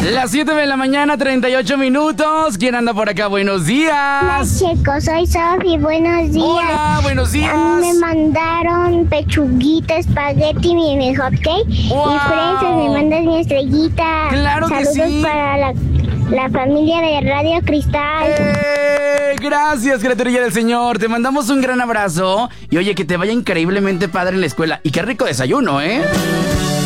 Las 7 de la mañana, 38 minutos. ¿Quién anda por acá? Buenos días. Hola, chicos, soy Sofi, buenos días. Hola, buenos días. A mí me mandaron pechuguita, espagueti y mi hot cake. Wow. Y Fresas, me mandas mi estrellita. Claro que Saludos sí. para la familia de Radio Cristal. Gracias, criaturilla del Señor. Te mandamos un gran abrazo. Y oye, que te vaya increíblemente padre en la escuela. Y qué rico desayuno, ¿eh?